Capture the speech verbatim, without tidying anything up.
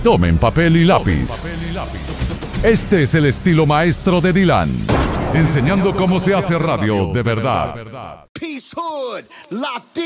Tomen papel y lápiz. Este es el estilo maestro de Dylan, enseñando cómo se hace radio de verdad. Peace Hood, Latino.